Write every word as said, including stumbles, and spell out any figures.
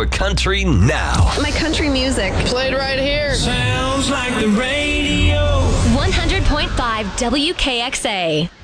your country now. My country music. Played right here. Sounds like the radio. one hundred point five W K X A.